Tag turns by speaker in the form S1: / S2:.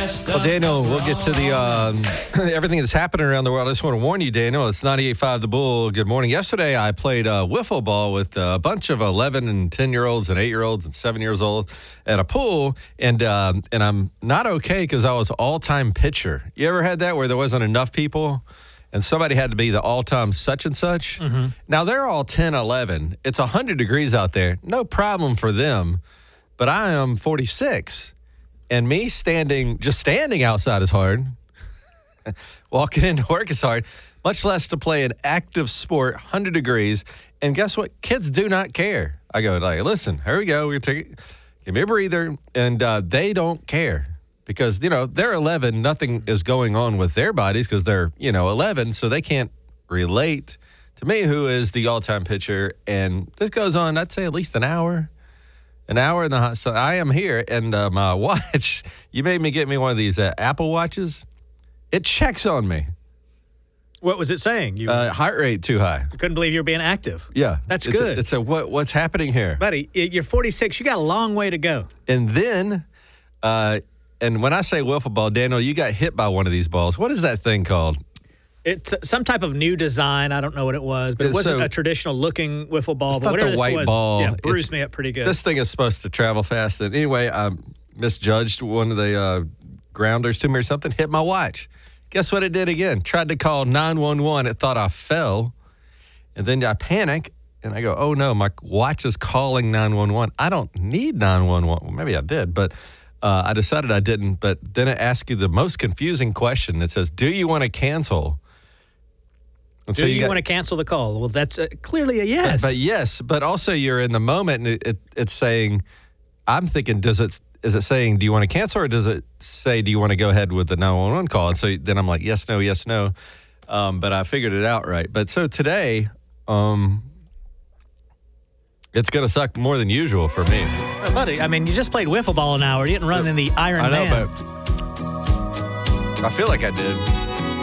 S1: Well, Daniel, we'll get to the everything that's happening around the world. I just want to warn you, Daniel, it's 98.5 The Bull. Good morning. Yesterday, I played wiffle ball with a bunch of 11 and 10-year-olds and 8-year-olds and 7 years old at a pool, and I'm not okay because I was all-time pitcher. You ever had that where there wasn't enough people and somebody had to be the all-time such and such? Mm-hmm. Now, they're all 10, 11. It's 100 degrees out there. No problem for them, but I am 46. And me standing outside is hard. Walking into work is hard, much less to play an active sport, 100 degrees. And guess what? Kids do not care. I go, like, listen, here we go. We're give me a breather. And they don't care because, they're 11. Nothing is going on with their bodies because they're, 11. So they can't relate to me, who is the all-time pitcher. And this goes on, I'd say, at least an hour. An hour in the hot sun. I am here, and my watch, you made me get me one of these Apple Watches. It checks on me.
S2: What was it saying?
S1: Heart rate too high.
S2: You couldn't believe you were being active.
S1: Yeah.
S2: That's good.
S1: What's happening here?
S2: Buddy, you're 46. You got a long way to go.
S1: And then, and when I say wiffle ball, Daniel, you got hit by one of these balls. What is that thing called?
S2: It's some type of new design. I don't know what it was, but it wasn't a traditional looking wiffle ball.
S1: It's
S2: but
S1: not
S2: whatever
S1: the white
S2: this was,
S1: ball.
S2: Yeah, bruised me up pretty good.
S1: This thing is supposed to travel fast. And anyway, I misjudged one of the grounders to me or something, hit my watch. Guess what it did again? Tried to call 911. It thought I fell. And then I panic, and I go, oh, no, my watch is calling 911. I don't need 911. Well, maybe I did, but I decided I didn't. But then it asks you the most confusing question. It says, do you want to cancel? And
S2: do you want to cancel the call? Well, that's clearly a yes.
S1: But yes, but also you're in the moment, and it's saying, I'm thinking, is it saying, do you want to cancel, or does it say, do you want to go ahead with the 911 call? And so then I'm like, yes, no. But I figured it out right. But so today, it's going to suck more than usual for me.
S2: Well, buddy, I mean, you just played wiffle ball an hour. You didn't run in the Iron Man.
S1: I know, but I feel like I did.